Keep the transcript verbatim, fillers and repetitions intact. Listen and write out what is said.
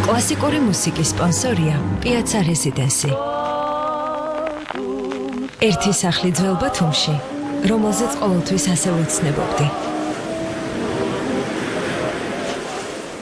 კლასიკური მუსიკის სპონსორია Piazza Residency. ერთი სახლი ძველ ბათუმში, რომელზეც ყოველთვის ასე ვეცნებობდი.